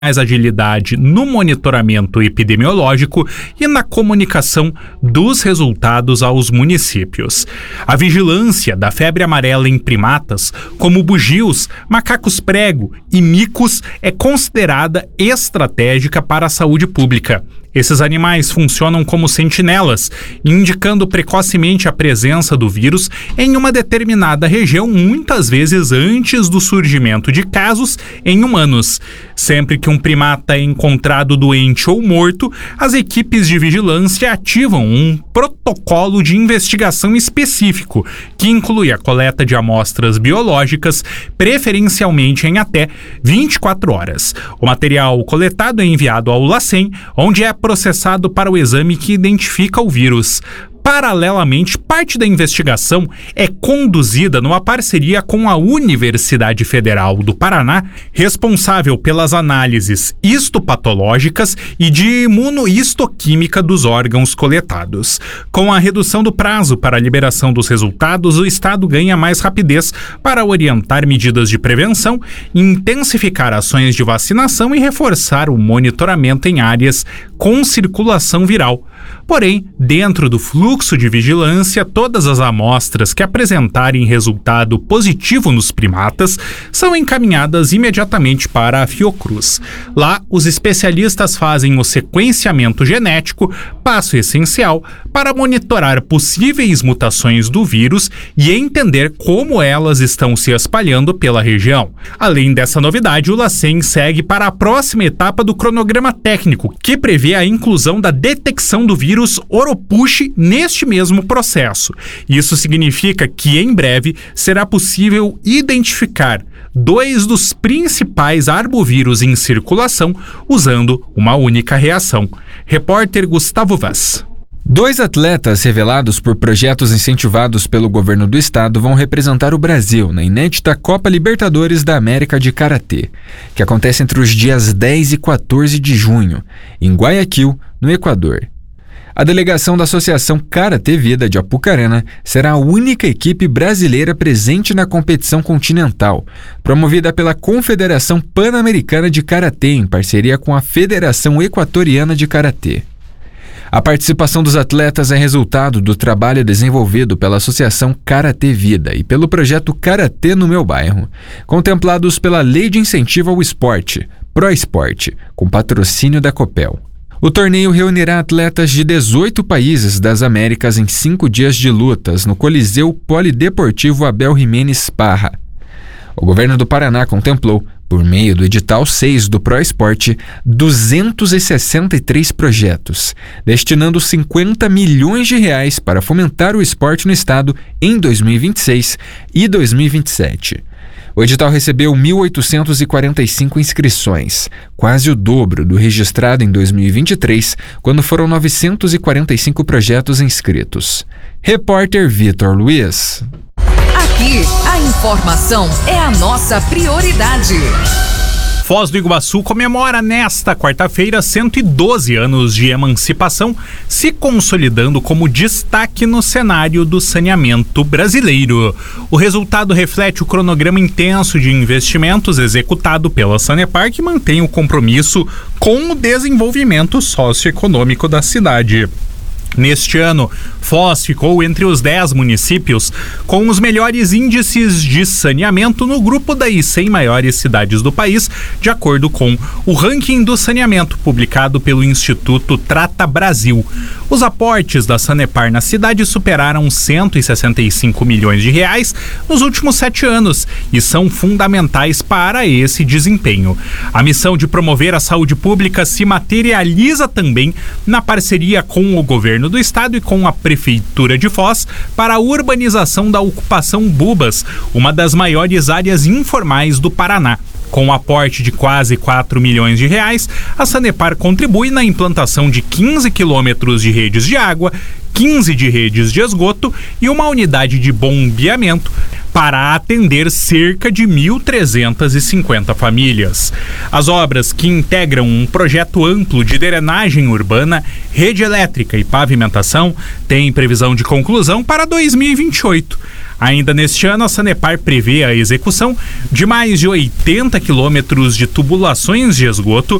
mais agilidade no monitoramento epidemiológico e na comunicação dos resultados aos municípios. A vigilância da febre amarela em primatas, como bugios, macacos prego e micos, é considerada estratégica para a saúde pública. Esses animais funcionam como sentinelas, indicando precocemente a presença do vírus em uma determinada região, muitas vezes antes do surgimento de casos em humanos. Sempre que um primata é encontrado doente ou morto, as equipes de vigilância ativam um protocolo de investigação específico, que inclui a coleta de amostras biológicas, preferencialmente em até 24 horas. O material coletado é enviado ao LACEN, onde é processado para o exame que identifica o vírus. Paralelamente, parte da investigação é conduzida numa parceria com a Universidade Federal do Paraná, responsável pelas análises histopatológicas e de imunohistoquímica dos órgãos coletados. Com a redução do prazo para a liberação dos resultados, o Estado ganha mais rapidez para orientar medidas de prevenção, intensificar ações de vacinação e reforçar o monitoramento em áreas com circulação viral. Porém, dentro do fluxo de vigilância, todas as amostras que apresentarem resultado positivo nos primatas são encaminhadas imediatamente para a Fiocruz. Lá, os especialistas fazem o sequenciamento genético, passo essencial para monitorar possíveis mutações do vírus e entender como elas estão se espalhando pela região. Além dessa novidade, o LACEN segue para a próxima etapa do cronograma técnico, que prevê a inclusão da detecção do vírus Oropouche neste mesmo processo. Isso significa que, em breve, será possível identificar 2 dos principais arbovírus em circulação usando uma única reação. Repórter Gustavo Vaz. 2 atletas revelados por projetos incentivados pelo governo do estado vão representar o Brasil na inédita Copa Libertadores da América de Karatê, que acontece entre os dias 10 e 14 de junho, em Guayaquil, no Equador. A delegação da Associação Karatê Vida de Apucarana será a única equipe brasileira presente na competição continental, promovida pela Confederação Pan-Americana de Karatê em parceria com a Federação Equatoriana de Karatê. A participação dos atletas é resultado do trabalho desenvolvido pela Associação Karatê Vida e pelo projeto Karatê no Meu Bairro, contemplados pela Lei de Incentivo ao Esporte, ProEsporte, com patrocínio da Copel. O torneio reunirá atletas de 18 países das Américas em 5 dias de lutas no Coliseu Polideportivo Abel Jiménez Parra. O governo do Paraná contemplou, por meio do edital 6 do ProEsporte, 263 projetos, destinando 50 milhões de reais para fomentar o esporte no estado em 2026 e 2027. O edital recebeu 1.845 inscrições, quase o dobro do registrado em 2023, quando foram 945 projetos inscritos. Repórter Vitor Luiz. Aqui, a informação é a nossa prioridade. Foz do Iguaçu comemora nesta quarta-feira 112 anos de emancipação, se consolidando como destaque no cenário do saneamento brasileiro. O resultado reflete o cronograma intenso de investimentos executado pela Sanepar, que mantém o compromisso com o desenvolvimento socioeconômico da cidade. Neste ano, Foz ficou entre os 10 municípios com os melhores índices de saneamento no grupo das 100 maiores cidades do país, de acordo com o ranking do saneamento publicado pelo Instituto Trata Brasil. Os aportes da Sanepar na cidade superaram 165 milhões de reais nos últimos 7 anos e são fundamentais para esse desempenho. A missão de promover a saúde pública se materializa também na parceria com o governo do estado e com a Prefeitura de Foz para a urbanização da ocupação Bubas, uma das maiores áreas informais do Paraná. Com um aporte de quase 4 milhões de reais, a Sanepar contribui na implantação de 15 quilômetros de redes de água, 15 de redes de esgoto e uma unidade de bombeamento para atender cerca de 1.350 famílias. As obras, que integram um projeto amplo de drenagem urbana, rede elétrica e pavimentação, têm previsão de conclusão para 2028. Ainda neste ano, a Sanepar prevê a execução de mais de 80 quilômetros de tubulações de esgoto